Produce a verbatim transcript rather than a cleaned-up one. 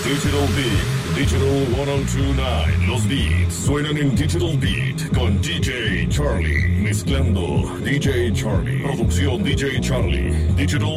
Digital Beat, Digital ciento veintinueve. Los beats suenan en Digital Beat con D J Charlie. Mezclando D J Charlie. Producción D J Charlie. Digital